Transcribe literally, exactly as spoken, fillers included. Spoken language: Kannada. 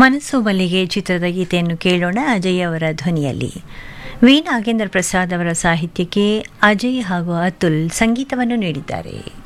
ಮನಸ್ಸು ಮಲ್ಲಿಗೆ ಚಿತ್ರದ ಗೀತೆಯನ್ನು ಕೇಳೋಣ ಅಜಯ್ ಅವರ ಧ್ವನಿಯಲ್ಲಿ. ವಿ ನಾಗೇಂದ್ರ ಪ್ರಸಾದ್ ಅವರ ಸಾಹಿತ್ಯಕ್ಕೆ ಅಜಯ್ ಹಾಗೂ ಅತುಲ್ ಸಂಗೀತವನ್ನು ನೀಡಿದ್ದಾರೆ.